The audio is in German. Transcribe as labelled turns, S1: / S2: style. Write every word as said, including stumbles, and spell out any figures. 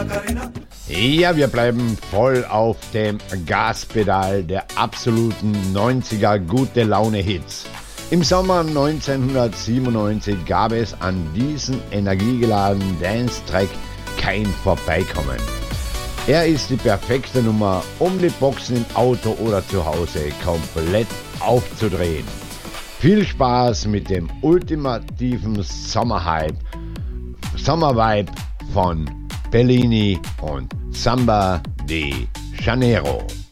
S1: Ja, wir bleiben voll auf dem Gaspedal der absoluten neunziger gute Laune Hits. Im Sommer neunzehnhundertsiebenundneunzig gab es an diesem energiegeladenen Dance-Track kein Vorbeikommen. Er ist die perfekte Nummer, um die Boxen im Auto oder zu Hause komplett aufzudrehen. Viel Spaß mit dem ultimativen Sommerhype, Sommervibe von Bellini und Samba de Janeiro.